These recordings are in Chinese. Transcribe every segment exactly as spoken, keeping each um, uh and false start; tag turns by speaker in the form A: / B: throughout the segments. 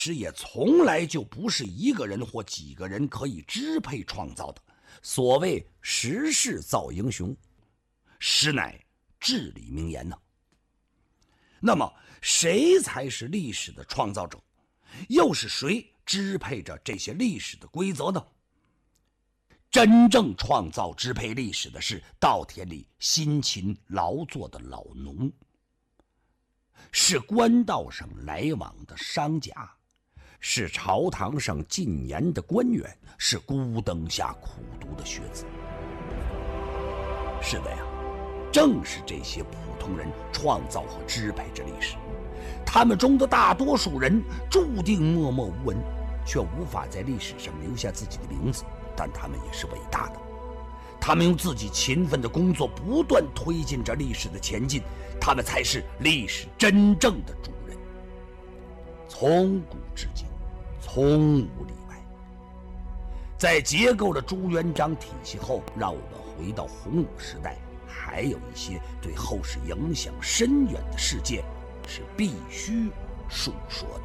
A: 史也从来就不是一个人或几个人可以支配创造的。所谓时势造英雄，实乃至理名言呢。那么谁才是历史的创造者？又是谁支配着这些历史的规则呢？真正创造支配历史的是稻田里辛勤劳作的老农，是官道上来往的商家，是朝堂上进言的官员，是孤灯下苦读的学子。是的呀，正是这些普通人创造和支配着历史。他们中的大多数人注定默默无闻，却无法在历史上留下自己的名字，但他们也是伟大的。他们用自己勤奋的工作不断推进着历史的前进，他们才是历史真正的主人。从古至今，从无例外。在结构了朱元璋体系后，让我们回到洪武时代，还有一些对后世影响深远的事件是必须述说的。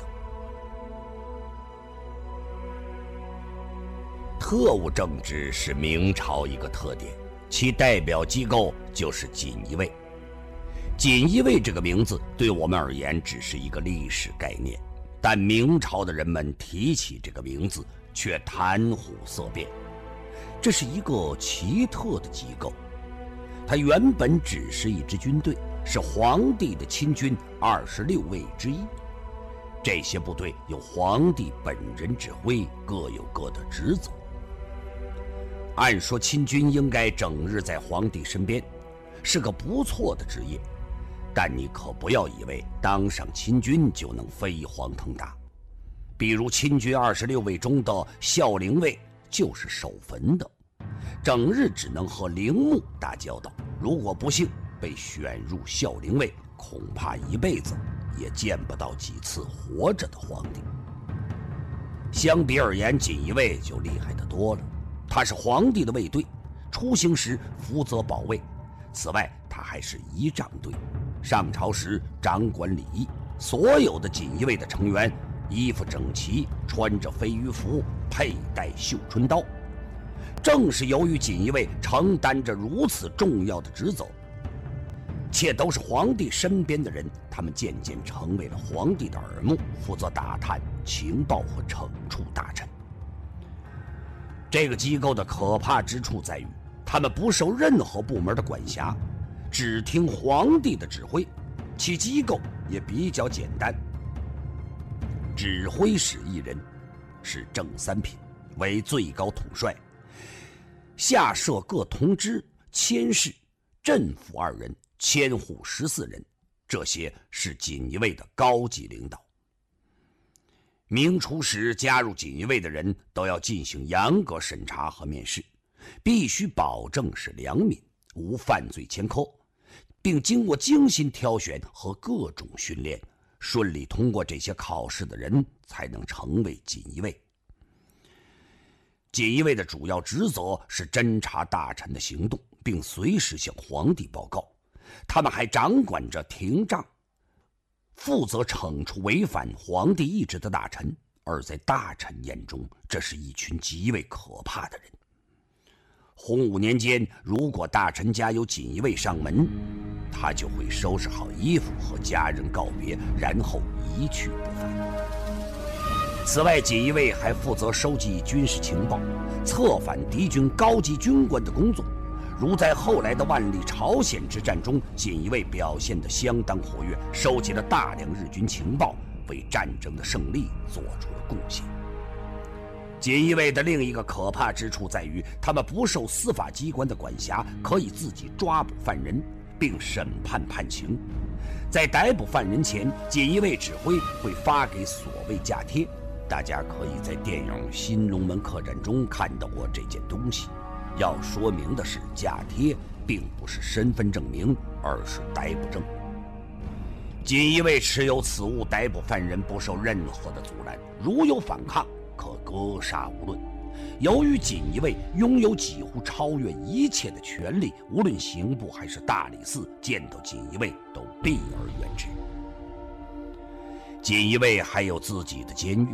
A: 特务政治是明朝一个特点，其代表机构就是锦衣卫。锦衣卫这个名字对我们而言只是一个历史概念，但明朝的人们提起这个名字却谈虎色变。这是一个奇特的机构，它原本只是一支军队，是皇帝的亲军二十六卫之一。这些部队由皇帝本人指挥，各有各的职责。按说亲军应该整日在皇帝身边，是个不错的职业，但你可不要以为当上亲军就能飞黄腾达。比如亲军二十六卫中的孝陵卫就是守坟的，整日只能和陵墓打交道，如果不幸被选入孝陵卫，恐怕一辈子也见不到几次活着的皇帝。相比而言，锦衣卫就厉害得多了。他是皇帝的卫队，出行时负责保卫。此外，他还是仪仗队，上朝时掌管礼仪。所有的锦衣卫的成员衣服整齐，穿着飞鱼服，佩戴绣春刀。正是由于锦衣卫承担着如此重要的职责，且都是皇帝身边的人，他们渐渐成为了皇帝的耳目，负责打探情报和惩处大臣。这个机构的可怕之处在于，他们不受任何部门的管辖，只听皇帝的指挥。其机构也比较简单，指挥使一人，是正三品，为最高统帅，下设各同知、佥事、镇抚二人，千户十四人，这些是锦衣卫的高级领导。明初时加入锦衣卫的人都要进行严格审查和面试，必须保证是良民，无犯罪前科，并经过精心挑选和各种训练，顺利通过这些考试的人才能成为锦衣卫。锦衣卫的主要职责是侦查大臣的行动，并随时向皇帝报告。他们还掌管着廷杖，负责惩处违反皇帝意志的大臣，而在大臣眼中，这是一群极为可怕的人。洪武年间，如果大臣家有锦衣卫上门，他就会收拾好衣服和家人告别，然后一去不返。此外，锦衣卫还负责收集军事情报，策反敌军高级军官的工作。如在后来的万历朝鲜之战中，锦衣卫表现得相当活跃，收集了大量日军情报，为战争的胜利做出了贡献。锦衣卫的另一个可怕之处在于，他们不受司法机关的管辖，可以自己抓捕犯人，并审判判刑。在逮捕犯人前，锦衣卫指挥会发给所谓假贴，大家可以在电影《新龙门客栈》中看到过这件东西。要说明的是，假贴并不是身份证明，而是逮捕证。锦衣卫持有此物逮捕犯人不受任何的阻拦，如有反抗，可格杀无论。由于锦衣卫拥有几乎超越一切的权力，无论刑部还是大理寺，见到锦衣卫都避而远之。锦衣卫还有自己的监狱，